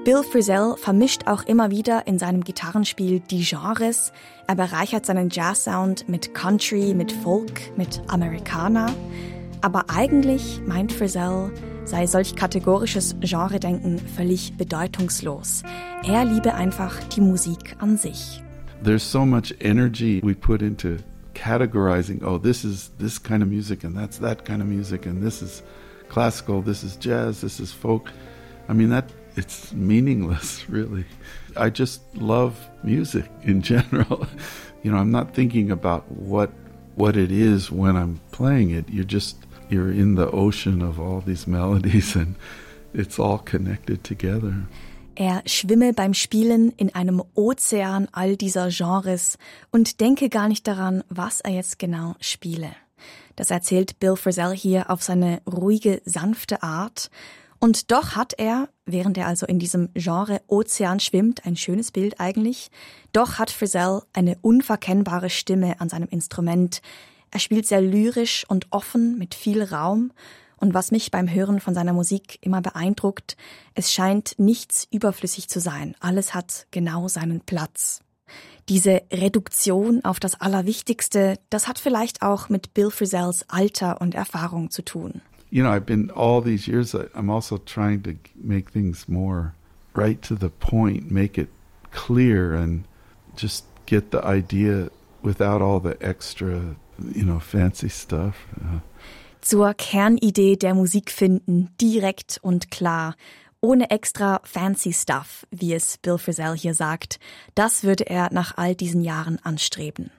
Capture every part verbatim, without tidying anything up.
Bill Frisell vermischt auch immer wieder in seinem Gitarrenspiel die Genres. Er bereichert seinen Jazz-Sound mit Country, mit Folk, mit Americana. Aber eigentlich, meint Frisell, sei solch kategorisches Genredenken völlig bedeutungslos. Er liebe einfach die Musik an sich. There's so much energy we put into categorizing, oh, this is this kind of music and that's that kind of music and this is classical, this is jazz, this is folk. I mean, that it's meaningless, really. I just love music in general. You know, I'm not thinking about what what it is when I'm playing it. You're just, you're in the ocean of all these melodies and it's all connected together. Er schwimme beim Spielen in einem Ozean all dieser Genres und denke gar nicht daran, was er jetzt genau spiele. Das erzählt Bill Frisell hier auf seine ruhige, sanfte Art. Und doch hat er, während er also in diesem Genre Ozean schwimmt, ein schönes Bild eigentlich, doch hat Frisell eine unverkennbare Stimme an seinem Instrument. Er spielt sehr lyrisch und offen mit viel Raum. Und was mich beim Hören von seiner Musik immer beeindruckt, es scheint nichts überflüssig zu sein. Alles hat genau seinen Platz. Diese Reduktion auf das Allerwichtigste, das hat vielleicht auch mit Bill Frisells Alter und Erfahrung zu tun. You know, I've been all these years, I'm also trying to make things more right to the point, make it clear and just get the idea without all the extra, you know, fancy stuff. Uh, Zur Kernidee der Musik finden, direkt und klar, ohne extra fancy stuff, wie es Bill Frisell hier sagt. Das würde er nach all diesen Jahren anstreben.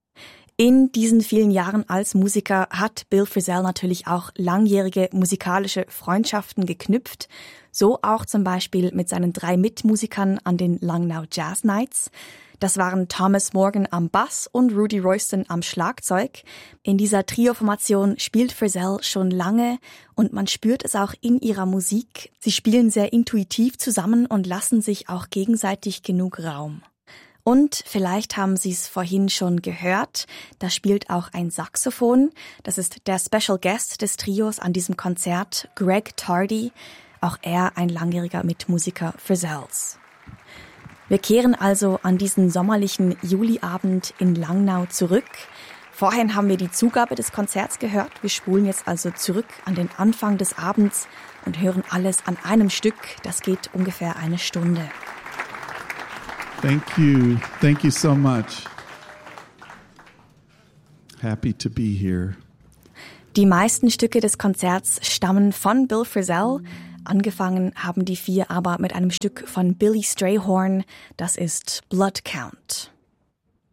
In diesen vielen Jahren als Musiker hat Bill Frisell natürlich auch langjährige musikalische Freundschaften geknüpft, so auch zum Beispiel mit seinen drei Mitmusikern an den Langnau Jazz Nights. Das waren Thomas Morgan am Bass und Rudy Royston am Schlagzeug. In dieser Trio-Formation spielt Frisell schon lange und man spürt es auch in ihrer Musik. Sie spielen sehr intuitiv zusammen und lassen sich auch gegenseitig genug Raum. Und vielleicht haben Sie es vorhin schon gehört, da spielt auch ein Saxophon. Das ist der Special Guest des Trios an diesem Konzert, Greg Tardy. Auch er ein langjähriger Mitmusiker Frisells. Wir kehren also an diesen sommerlichen Juliabend in Langnau zurück. Vorhin haben wir die Zugabe des Konzerts gehört. Wir spulen jetzt also zurück an den Anfang des Abends und hören alles an einem Stück. Das geht ungefähr eine Stunde. Thank you. Thank you so much. Happy to be here. Die meisten Stücke des Konzerts stammen von Bill Frisell. Angefangen haben die vier aber mit einem Stück von Billy Strayhorn. Das ist Blood Count.